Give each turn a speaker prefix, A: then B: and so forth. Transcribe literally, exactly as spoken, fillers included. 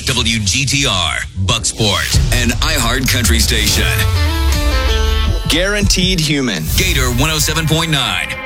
A: W G T R, Bucksport, and iHeart Country Station.
B: Guaranteed Human.
A: Gator one oh seven point nine.